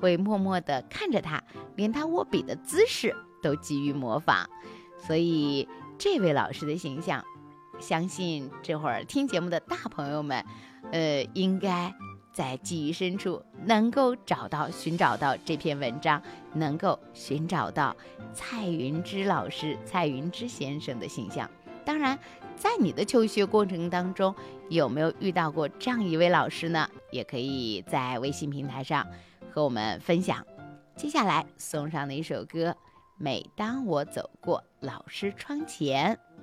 会默默地看着他，连他握笔的姿势都急于模仿。所以这位老师的形象，相信这会儿听节目的大朋友们应该在记忆深处能够寻找到这篇文章，能够寻找到蔡云之老师、蔡云之先生的形象。当然，在你的求学过程当中，有没有遇到过这样一位老师呢？也可以在微信平台上和我们分享。接下来送上的一首歌，每当我走过老师窗前。